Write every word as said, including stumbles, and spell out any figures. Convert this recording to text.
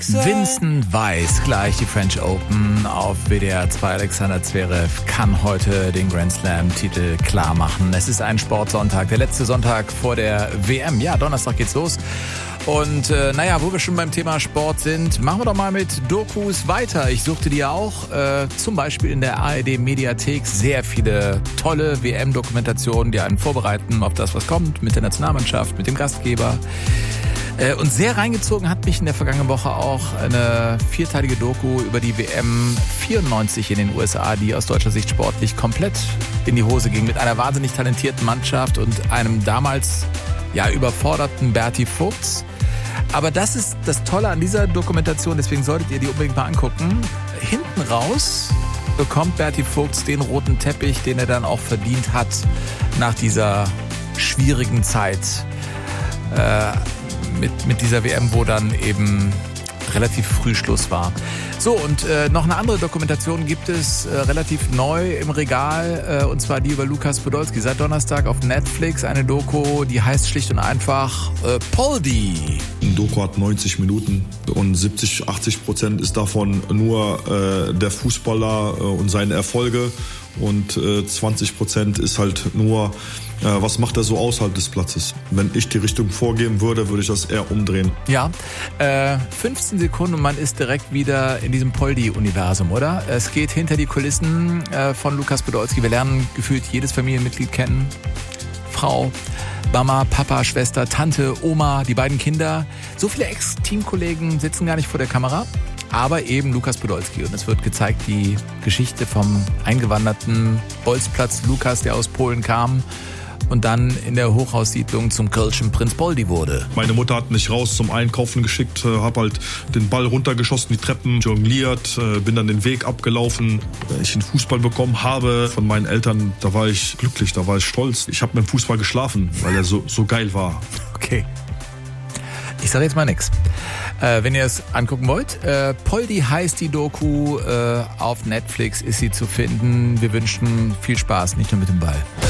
Vincent Weiss gleich die French Open auf W D R zwei. Alexander Zverev kann heute den Grand Slam-Titel klar machen. Es ist ein Sportsonntag, der letzte Sonntag vor der W M. Ja, Donnerstag geht's los. Und äh, naja, wo wir schon beim Thema Sport sind, machen wir doch mal mit Dokus weiter. Ich suchte die ja auch, äh, zum Beispiel in der A R D-Mediathek, sehr viele tolle W M-Dokumentationen, die einen vorbereiten auf das, was kommt, mit der Nationalmannschaft, mit dem Gastgeber. Und sehr reingezogen hat mich in der vergangenen Woche auch eine vierteilige Doku über die W M vierundneunzig in den U S A, die aus deutscher Sicht sportlich komplett in die Hose ging, mit einer wahnsinnig talentierten Mannschaft und einem damals ja überforderten Berti Vogts. Aber das ist das Tolle an dieser Dokumentation, deswegen solltet ihr die unbedingt mal angucken. Hinten raus bekommt Berti Vogts den roten Teppich, den er dann auch verdient hat nach dieser schwierigen Zeit. Äh, Mit, mit dieser W M, wo dann eben relativ früh Schluss war. So, und äh, noch eine andere Dokumentation gibt es äh, relativ neu im Regal, äh, und zwar die über Lukas Podolski. Seit Donnerstag auf Netflix eine Doku, die heißt schlicht und einfach äh, Poldi. Ein Doku hat neunzig Minuten und siebzig, achtzig Prozent ist davon nur äh, der Fußballer äh, und seine Erfolge und äh, zwanzig Prozent ist halt nur was macht er so außerhalb des Platzes? Wenn ich die Richtung vorgeben würde, würde ich das eher umdrehen. Ja, äh, fünfzehn Sekunden und man ist direkt wieder in diesem Poldi-Universum, oder? Es geht hinter die Kulissen äh, von Lukas Podolski. Wir lernen gefühlt jedes Familienmitglied kennen. Frau, Mama, Papa, Schwester, Tante, Oma, die beiden Kinder. So viele Ex-Teamkollegen sitzen gar nicht vor der Kamera. Aber eben Lukas Podolski. Und es wird gezeigt, die Geschichte vom eingewanderten Bolzplatz Lukas, der aus Polen kam und dann in der Hochhaussiedlung zum Kölschen Prinz Poldi wurde. Meine Mutter hat mich raus zum Einkaufen geschickt, habe halt den Ball runtergeschossen, die Treppen jongliert, bin dann den Weg abgelaufen. Ich den Fußball bekommen habe von meinen Eltern, da war ich glücklich, da war ich stolz. Ich habe mit dem Fußball geschlafen, weil er so, so geil war. Okay. Ich sage jetzt mal nichts. Äh, wenn ihr es angucken wollt, äh, Poldi heißt die Doku, äh, auf Netflix ist sie zu finden. Wir wünschen viel Spaß, nicht nur mit dem Ball.